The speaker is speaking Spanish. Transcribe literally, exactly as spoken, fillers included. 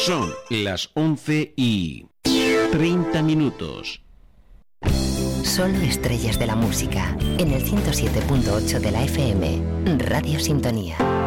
Son las once y treinta minutos. Solo estrellas de la música, en el ciento siete punto ocho de la F M, Radio Sintonía.